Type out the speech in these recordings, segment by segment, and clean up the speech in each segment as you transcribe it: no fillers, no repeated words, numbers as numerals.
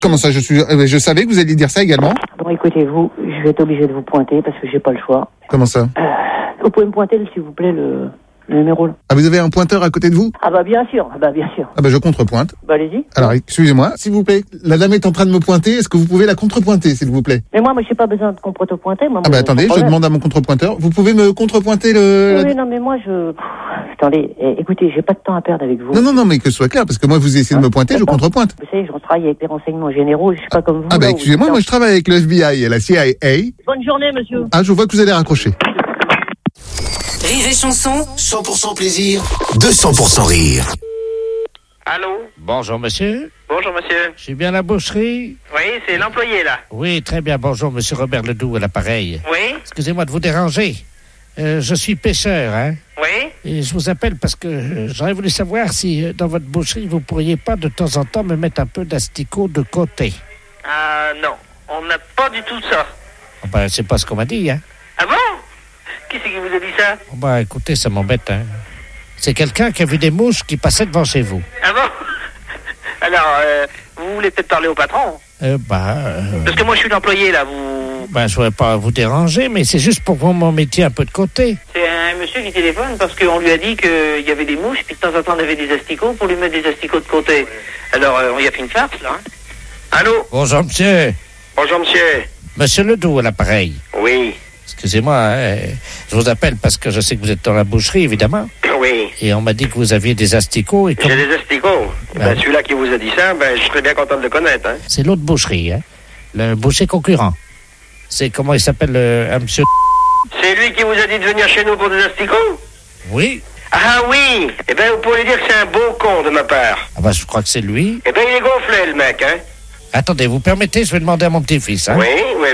Comment ça, je savais que vous alliez dire ça également. Bon, écoutez, je vais être obligé de vous pointer parce que j'ai pas le choix. Comment ça? Vous pouvez me pointer, s'il vous plaît, le numéro là. Ah, vous avez un pointeur à côté de vous? Ah bah bien sûr. Ah bah je contrepointe. Bah allez-y. Alors, excusez-moi, s'il vous plaît. La dame est en train de me pointer. Est-ce que vous pouvez la contrepointer, s'il vous plaît? Mais moi, j'ai pas besoin de contrepointer. Ah bah attendez, je demande à mon contrepointeur. Vous pouvez me contrepointer Oui, non, mais moi, attendez, écoutez, j'ai pas de temps à perdre avec vous. Non, mais que ce soit clair, parce que moi, vous essayez de me pointer, je contrepointe. Vous savez, je travaille avec les renseignements généraux, je suis pas comme vous. Ah bah excusez-moi, moi je travaille avec le FBI et la CIA. Bonne journée, monsieur. Ah, je vois que vous allez raccrocher. Rire et chanson, 100% plaisir, 200% rire. Allô? Bonjour, monsieur. Bonjour, monsieur. Je suis bien à la boucherie? Oui, c'est l'employé, là. Oui, très bien. Bonjour, monsieur Robert Ledoux à l'appareil. Oui? Excusez-moi de vous déranger. Je suis pêcheur, hein? Oui? Et je vous appelle parce que j'aurais voulu savoir si dans votre boucherie, vous pourriez pas de temps en temps me mettre un peu d'asticot de côté. Non. On n'a pas du tout ça. Oh, ben, c'est pas ce qu'on m'a dit, hein? Ah bon? Qui c'est qui vous a dit ça? Oh, ben, écoutez, ça m'embête, hein? C'est quelqu'un qui a vu des mouches qui passaient devant chez vous. Ah bon? Alors, vous voulez peut-être parler au patron? Parce que moi, je suis l'employé, là, vous... je voudrais pas vous déranger, mais c'est juste pour que vous m'en mettiez un peu de côté. C'est un monsieur qui téléphone parce qu'on lui a dit qu'il y avait des mouches, puis de temps en temps, on avait des asticots pour lui mettre des asticots de côté. Alors, on y a fait une farce, là. Hein? Allô? Bonjour, monsieur. Bonjour, monsieur. Monsieur Ledoux à l'appareil. Oui. Excusez-moi, je vous appelle parce que je sais que vous êtes dans la boucherie, évidemment. Oui. Et on m'a dit que vous aviez des asticots. J'ai des asticots. Celui-là qui vous a dit ça, je serais bien content de le connaître. Hein. C'est l'autre boucherie, hein. Le boucher concurrent. C'est comment il s'appelle, un monsieur... C'est lui qui vous a dit de venir chez nous pour des asticots? Oui. Ah oui. Eh bien, vous pouvez dire que c'est un beau con de ma part. Ah je crois que c'est lui. Eh bien, il est gonflé, le mec, hein. Attendez, vous permettez, je vais demander à mon petit-fils, hein. Oui.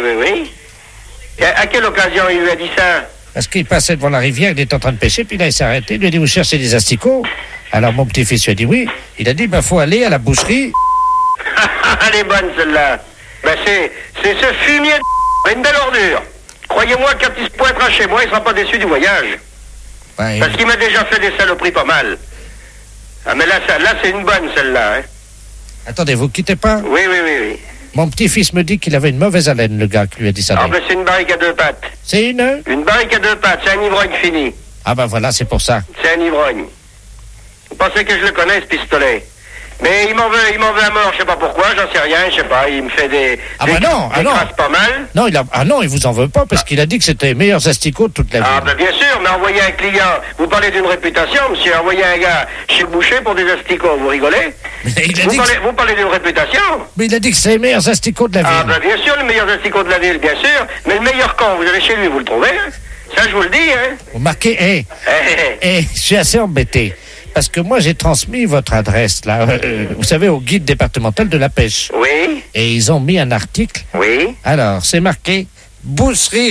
Et à quelle occasion il lui a dit ça? Parce qu'il passait devant la rivière, il était en train de pêcher, puis là, il s'est arrêté, il lui a dit, vous cherchez des asticots? Alors, mon petit-fils lui a dit oui. Il a dit, faut aller à la boucherie. Elle est bonne, celle-là. C'est ce fumier une belle ordure. Croyez-moi, quand il se pointera chez moi, il sera pas déçu du voyage. Parce qu'il m'a déjà fait des saloperies pas mal. Ah, mais là c'est une bonne, celle-là, hein. Attendez, vous quittez pas? Oui. Mon petit-fils me dit qu'il avait une mauvaise haleine, le gars qui lui a dit ça. Ah, c'est une barrique à deux pattes. C'est une? Une barrique à deux pattes, c'est un ivrogne fini. Ah, voilà, c'est pour ça. C'est un ivrogne. Vous pensez que je le connais, ce pistolet? Mais il m'en veut à mort, je sais pas pourquoi, j'en sais rien, je sais pas, il me fait des crasses pas mal. Non, il vous en veut pas, parce qu'il a dit que c'était les meilleurs asticots de toute la ville. Bien sûr, mais envoyer un client, vous parlez d'une réputation, monsieur, envoyer un gars chez le boucher pour des asticots, vous rigolez? Vous parlez d'une réputation? Mais il a dit que c'est les meilleurs asticots de la ville. Bien sûr, les meilleurs asticots de la ville, bien sûr, mais le meilleur camp, vous allez chez lui, vous le trouvez, hein? Ça, je vous le dis, hein? Vous marquez, je suis assez embêté. Parce que moi, j'ai transmis votre adresse, là, vous savez, au guide départemental de la pêche. Oui. Et ils ont mis un article. Oui. Alors, c'est marqué boucherie.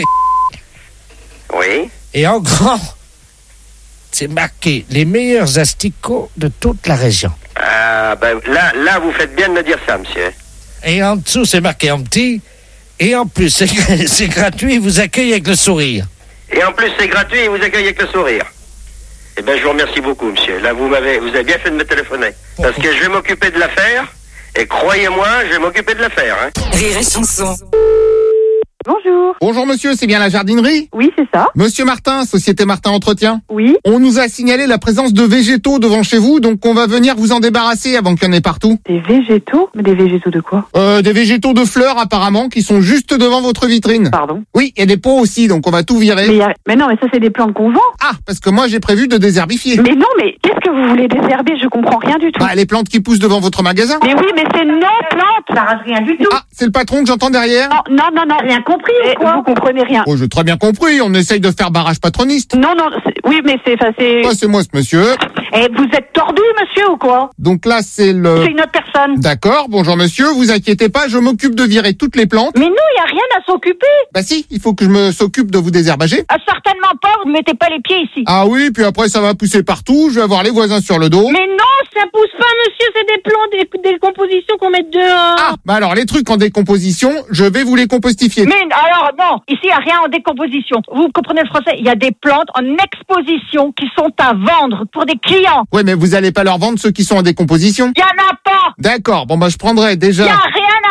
Oui. Et en grand, c'est marqué les meilleurs asticots de toute la région. Là, vous faites bien de me dire ça, monsieur. Et en dessous, c'est marqué en petit. Et en plus, c'est gratuit, ils vous accueillent avec le sourire. Et en plus, c'est gratuit, ils vous accueillent avec le sourire. Eh bien, je vous remercie beaucoup, monsieur. Là, vous avez bien fait de me téléphoner. Parce que je vais m'occuper de l'affaire. Et croyez-moi, je vais m'occuper de l'affaire. Hein. Rire et chanson. Bonjour. Bonjour monsieur, c'est bien la jardinerie? Oui, c'est ça. Monsieur Martin, Société Martin Entretien. Oui. On nous a signalé la présence de végétaux devant chez vous, donc on va venir vous en débarrasser avant qu'il y en ait partout. Des végétaux? Mais des végétaux de quoi? Des végétaux de fleurs apparemment, qui sont juste devant votre vitrine. Pardon? Oui, et des pots aussi, donc on va tout virer. Mais non, mais ça c'est des plantes qu'on vend. Ah, parce que moi j'ai prévu de désherbifier. Mais non, mais qu'est-ce que vous voulez désherber? Je comprends rien du tout. Les plantes qui poussent devant votre magasin. Mais oui, mais c'est nos plantes. Ça rase rien du tout. Ah, c'est le patron que j'entends derrière? Non. Rien compris ou quoi? Vous comprenez rien. Oh, j'ai très bien compris, on essaye de faire barrage patroniste. Non, oui, mais c'est... C'est moi ce monsieur. Et vous êtes tordu, monsieur, ou quoi? Donc là, c'est une autre personne. D'accord, bonjour monsieur, vous inquiétez pas, je m'occupe de virer toutes les plantes. Mais non, il y a rien à s'occuper. Si, il faut que je me s'occupe de vous désherbager. Certainement pas, vous ne mettez pas les pieds ici. Ah oui, puis après ça va pousser partout, je vais avoir les voisins sur le dos. Mais non, ça pousse pas, monsieur, c'est des plantes, des décompositions qu'on met dehors. Alors les trucs en décomposition, je vais vous les compostifier. Mais alors non, ici il n'y a rien en décomposition. Vous comprenez le français? Il y a des plantes en exposition qui sont à vendre pour des clients. Ouais, mais vous allez pas leur vendre ceux qui sont en décomposition? Il y en a pas. D'accord, je prendrai déjà... Il y a rien